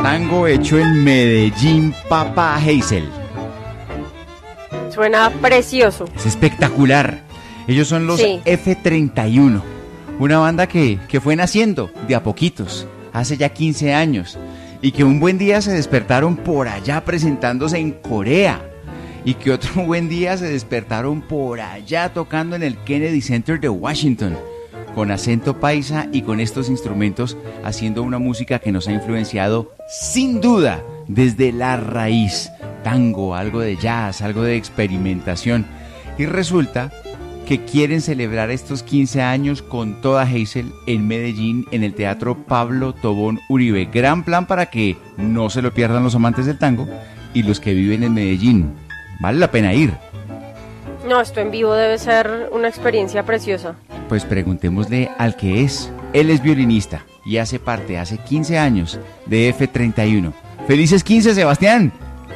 tango hecho en Medellín, Papa Hazel. Suena precioso. Es espectacular. Ellos son los F31, una banda que fue naciendo de a poquitos, hace ya 15 años, y que un buen día se despertaron por allá presentándose en Corea, y que otro buen día se despertaron por allá tocando en el Kennedy Center de Washington, con acento paisa y con estos instrumentos, haciendo una música que nos ha influenciado sin duda desde la raíz. Tango, algo de jazz, algo de experimentación. Y resulta que quieren celebrar estos 15 años con toda Hazel en Medellín, en el Teatro Pablo Tobón Uribe. Gran plan para que no se lo pierdan los amantes del tango y los que viven en Medellín. Vale la pena ir. No, esto en vivo debe ser una experiencia preciosa. Pues preguntémosle al que es. Él es violinista y hace parte hace 15 años de F31. ¡Felices 15, Sebastián!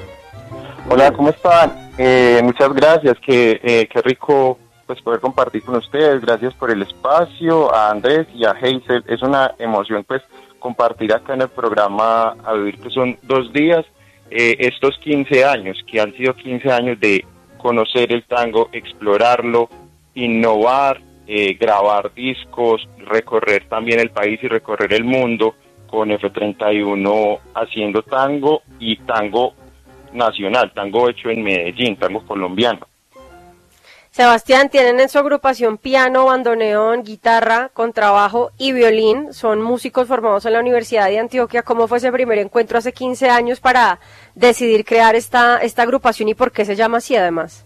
Hola, ¿cómo están? Muchas gracias, qué rico pues poder compartir con ustedes. Gracias por el espacio, a Andrés y a Hazel. Es una emoción pues compartir acá en el programa A Vivir, que son 2 días, estos 15 años, que han sido 15 años de conocer el tango, explorarlo, innovar, grabar discos, recorrer también el país y recorrer el mundo con F31 haciendo tango y tango nacional, tango hecho en Medellín, tango colombiano. Sebastián, tienen en su agrupación piano, bandoneón, guitarra, contrabajo y violín. Son músicos formados en la Universidad de Antioquia. ¿Cómo fue ese primer encuentro hace 15 años para decidir crear esta agrupación y por qué se llama así además?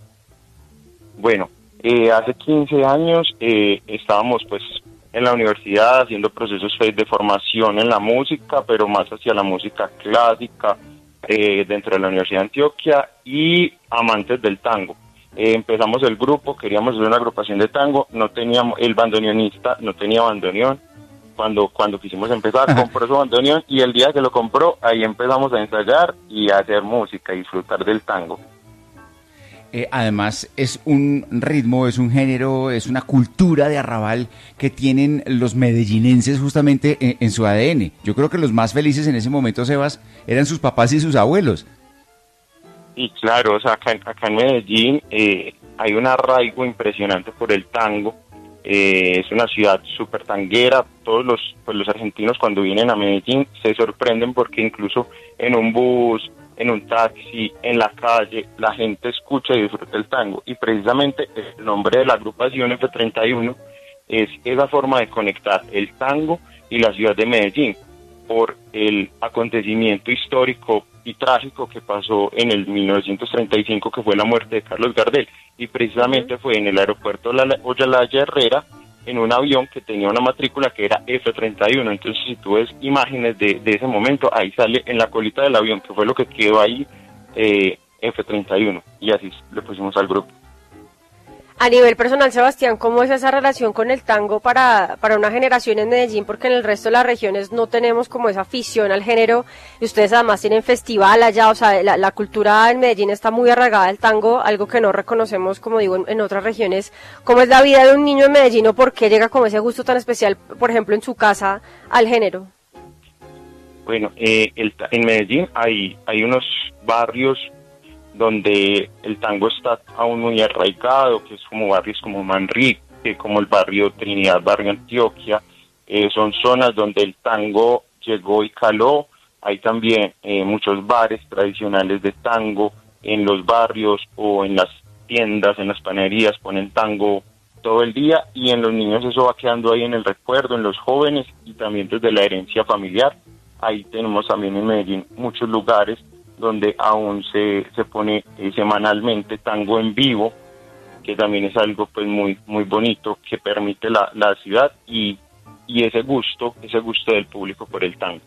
Bueno, hace 15 años estábamos pues en la universidad haciendo procesos de formación en la música, pero más hacia la música clásica dentro de la Universidad de Antioquia y amantes del tango. Empezamos el grupo, queríamos hacer una agrupación de tango, no teníamos, el bandoneonista no tenía bandoneón. Cuando quisimos empezar, compró su bandoneón y el día que lo compró, ahí empezamos a ensayar y a hacer música, y disfrutar del tango. Además es un ritmo, es un género, es una cultura de arrabal que tienen los medellinenses justamente en su ADN. Yo creo que los más felices en ese momento, Sebas, eran sus papás y sus abuelos. Y claro, o sea, acá en Medellín hay un arraigo impresionante por el tango. Es una ciudad súper tanguera. Todos los argentinos cuando vienen a Medellín se sorprenden porque incluso en un bus, en un taxi, en la calle, la gente escucha y disfruta el tango. Y precisamente el nombre de la agrupación F31 es esa forma de conectar el tango y la ciudad de Medellín por el acontecimiento histórico y trágico que pasó en el 1935, que fue la muerte de Carlos Gardel. Y precisamente fue en el aeropuerto Olaya Herrera, en un avión que tenía una matrícula que era F31. Entonces, si tú ves imágenes de ese momento, ahí sale en la colita del avión, que fue lo que quedó ahí, F31. Y así le pusimos al grupo. A nivel personal, Sebastián, ¿cómo es esa relación con el tango para una generación en Medellín? Porque en el resto de las regiones no tenemos como esa afición al género, y ustedes además tienen festival allá, o sea, la cultura en Medellín está muy arraigada al tango, algo que no reconocemos, como digo, en otras regiones. ¿Cómo es la vida de un niño en Medellín o por qué llega como ese gusto tan especial, por ejemplo, en su casa, al género? Bueno, en Medellín hay unos barrios donde el tango está aún muy arraigado, que es como barrios como Manrique, como el barrio Trinidad, barrio Antioquia. Son zonas donde el tango llegó y caló. Hay también muchos bares tradicionales de tango en los barrios o en las tiendas, en las panaderías, ponen tango todo el día, y en los niños eso va quedando ahí en el recuerdo, en los jóvenes, y también desde la herencia familiar. Ahí tenemos también en Medellín muchos lugares donde aún se pone semanalmente tango en vivo, que también es algo pues muy bonito, que permite la ciudad y ese gusto del público por el tango.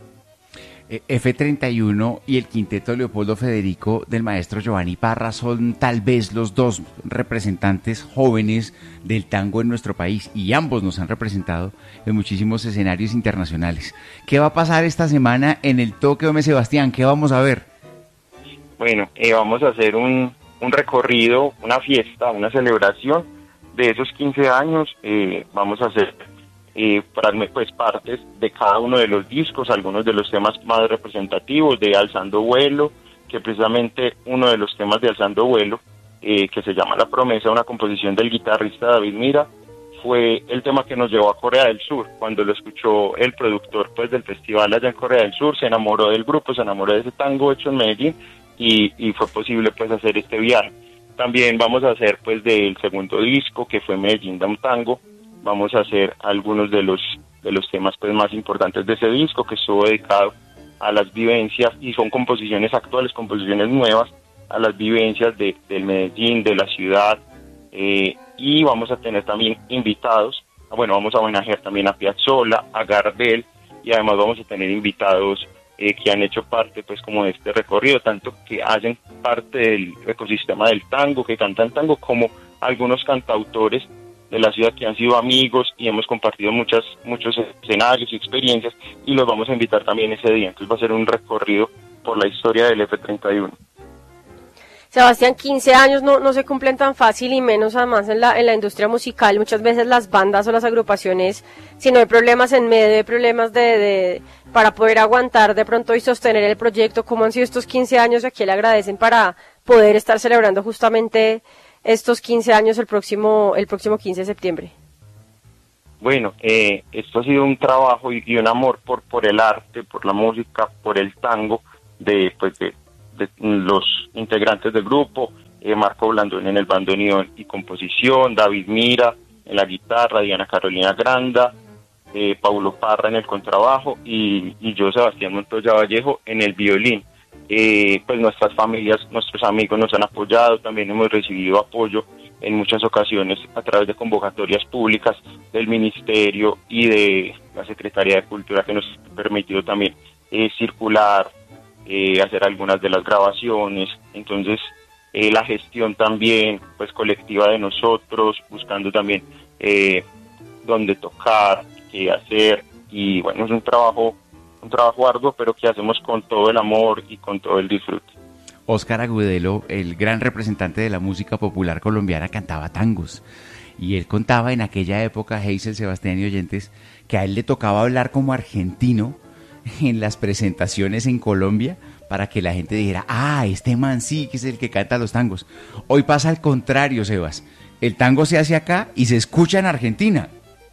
F31 y el quinteto Leopoldo Federico del maestro Giovanni Parra son tal vez los dos representantes jóvenes del tango en nuestro país, y ambos nos han representado en muchísimos escenarios internacionales. ¿Qué va a pasar esta semana en el Toque Ome, Sebastián? ¿Qué vamos a ver? Bueno, vamos a hacer un recorrido, una fiesta, una celebración de esos 15 años. Vamos a hacer pues partes de cada uno de los discos, algunos de los temas más representativos de Alzando Vuelo, que precisamente uno de los temas de Alzando Vuelo, que se llama La Promesa, una composición del guitarrista David Mira, fue el tema que nos llevó a Corea del Sur. Cuando lo escuchó el productor pues del festival allá en Corea del Sur, se enamoró del grupo, se enamoró de ese tango hecho en Medellín y fue posible pues hacer este viaje. También vamos a hacer pues del segundo disco, que fue Medellín da un tango, vamos a hacer algunos de los temas pues más importantes de ese disco, que estuvo dedicado a las vivencias, y son composiciones actuales, composiciones nuevas, a las vivencias del Medellín, de la ciudad, y vamos a tener también invitados. Bueno, vamos a homenajear también a Piazzolla, a Gardel, y además vamos a tener invitados que han hecho parte pues como de este recorrido, tanto que hacen parte del ecosistema del tango, que cantan tango, como algunos cantautores de la ciudad que han sido amigos y hemos compartido muchos escenarios y experiencias, y los vamos a invitar también ese día. Entonces va a ser un recorrido por la historia del F31. Sebastián, 15 años no se cumplen tan fácil, y menos además en la industria musical. Muchas veces las bandas o las agrupaciones, si no hay problemas en medio, hay problemas para poder aguantar de pronto y sostener el proyecto. ¿Cómo han sido estos 15 años? ¿A quién le agradecen para poder estar celebrando justamente estos 15 años el próximo 15 de septiembre? Bueno, esto ha sido un trabajo y un amor por el arte, por la música, por el tango, de los integrantes del grupo, Marco Blandón en el bandoneón y composición, David Mira en la guitarra, Diana Carolina Granda, Paulo Parra en el contrabajo y yo, Sebastián Montoya Vallejo, en el violín. Pues nuestras familias, nuestros amigos nos han apoyado, también hemos recibido apoyo en muchas ocasiones a través de convocatorias públicas del Ministerio y de la Secretaría de Cultura, que nos ha permitido también circular, hacer algunas de las grabaciones. Entonces la gestión también pues colectiva de nosotros, buscando también dónde tocar, qué hacer, y bueno, es un trabajo arduo, pero que hacemos con todo el amor y con todo el disfrute. Óscar Agudelo, el gran representante de la música popular colombiana, cantaba tangos, y él contaba en aquella época, Hazel, Sebastián y oyentes, que a él le tocaba hablar como argentino en las presentaciones en Colombia, para que la gente dijera, este man sí que es el que canta los tangos. Hoy pasa al contrario, Sebas. El tango se hace acá y se escucha en Argentina.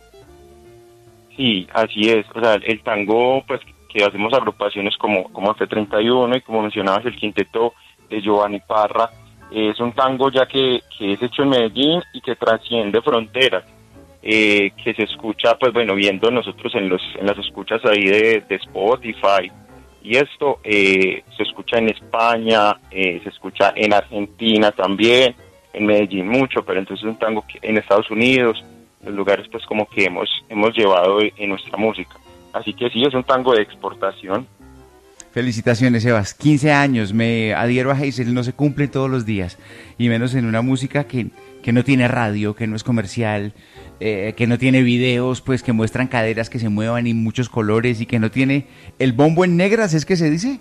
Sí, así es. O sea, el tango, pues, que hacemos agrupaciones como F31 y como mencionabas, el quinteto de Giovanni Parra, es un tango ya que es hecho en Medellín y que trasciende fronteras. Que se escucha, pues bueno, viendo nosotros en las escuchas ahí de Spotify, y esto se escucha en España, se escucha en Argentina también, en Medellín mucho, pero entonces es un tango que en Estados Unidos, los lugares pues como que hemos llevado en nuestra música. Así que sí, es un tango de exportación. Felicitaciones, Sebas. 15 años, me adhiero a Hazel, no se cumplen todos los días, y menos en una música que no tiene radio, que no es comercial, que no tiene videos pues que muestran caderas que se muevan y muchos colores, y que no tiene el bombo en negras, ¿es que se dice?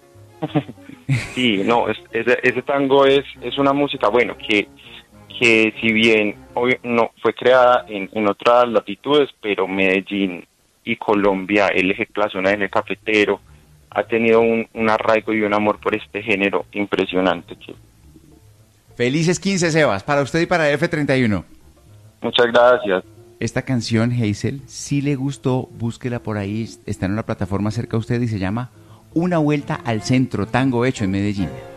Sí, no, ese tango es una música, bueno, que si bien hoy no fue creada en otras latitudes, pero Medellín y Colombia, el eje, la zona del eje cafetero, ha tenido un arraigo y un amor por este género impresionante. Felices 15, Sebas, para usted y para F31. Muchas gracias. Esta canción, Hazel, si le gustó, búsquela por ahí, está en una plataforma cerca de usted y se llama Una Vuelta al Centro, tango hecho en Medellín.